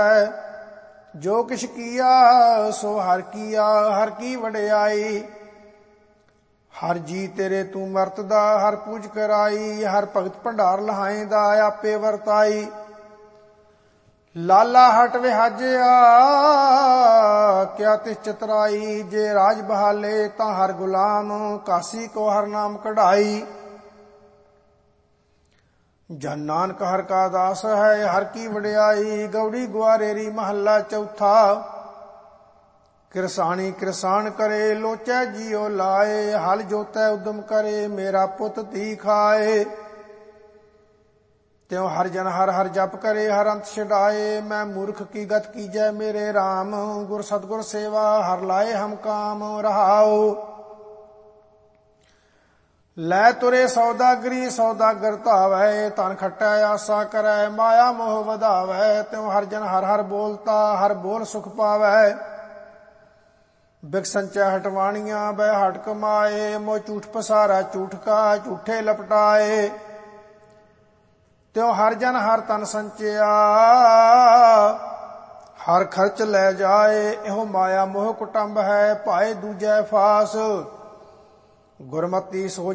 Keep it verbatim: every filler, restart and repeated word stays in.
ਜੋ ਕਿਛ ਕੀਆ ਸੋ ਹਰ ਕੀਆ, ਹਰ ਕੀ ਵਡਿਆਈ। ਹਰ ਜੀ ਤੇਰੇ ਤੂੰ ਵਰਤਦਾ, ਹਰ ਪੂਜ ਕਰਾਈ। ਹਰ ਭਗਤ ਭੰਡਾਰ ਲਹਾਏਂਦਾ, ਆਪੇ ਵਰਤਾਈ। ਲਾਲਾ ਹਟ ਵਿਹਾਜਿਆ ਕਿਆ ਤਿਸ ਚਤਰਾਈ। ਜੇ ਰਾਜ ਬਹਾਲੇ ਤਾਂ ਹਰ ਗੁਲਾਮ, ਕਾਸੀ ਕੋ ਹਰ ਨਾਮ ਕਢਾਈ। ਜਨ ਨਾਨਕ ਹਰ ਕਾ ਦਾਸ ਹੈ, ਹਰ ਕੀ ਵਡਿਆਈ। ਗੌੜੀ ਗੁਆਰੇਰੀ ਮਹੱਲਾ ਚੌਥਾ। ਕਿਰਸਾਣੀ ਕਿਰਸਾਨ ਕਰੇ, ਲੋਚੈ ਜੀਉ ਲਾਏ। ਹਲ ਜੋਤੈ ਉਦਮ ਕਰੇ, ਮੇਰਾ ਪੁੱਤ ਧੀ ਖਾਏ। ਤਿਉ ਹਰ ਜਨ ਹਰ ਹਰ ਜਪ ਕਰੇ, ਹਰ ਅੰਤ ਛਡਾਏ। ਮੈਂ ਮੂਰਖ ਕੀ ਗਤ ਕੀਜੈ ਮੇਰੇ ਰਾਮ, ਗੁਰ ਸਤਗੁਰ ਸੇਵਾ ਹਰ ਲਾਏ ਹਮ ਕਾਮ। ਰਹਾਉ ਲੈ ਤੁਰੇ ਸੌਦਾਗਰੀ, ਸੌਦਾਗਰ ਧਾਵੈ। ਧਨ ਖੱਟੈ ਆਸਾ ਕਰੈ, ਮਾਇਆ ਮੋਹ ਵਧਾਵੈ। ਤਿਉ ਹਰ ਜਨ ਹਰ ਹਰ ਬੋਲਤਾ, ਹਰ ਬੋਲ ਸੁਖ ਪਾਵੈ। ਬਿਕ ਸੰਚੈ ਹਟਵਾਣੀਆਂ, ਬੈ ਹਟ ਕਮਾਏ। ਮੋਹ ਝੂਠ ਪਸਾਰਾ ਝੂਠ ਕਾ, ਝੂਠੇ ਲਪਟਾਏ। ਤਿਉ ਹਰ ਜਨ ਹਰ ਤਨ ਸੰਚਿਆ, ਹਰ ਖਰਚ ਲੈ ਜਾਏ। ਇਹੋ ਮਾਇਆ ਮੋਹ ਕੁਟੰਬ ਹੈ, ਭਾਏ ਦੂਜੈ ਫਾਸ। ਗੁਰਮਤੀ ਸੋ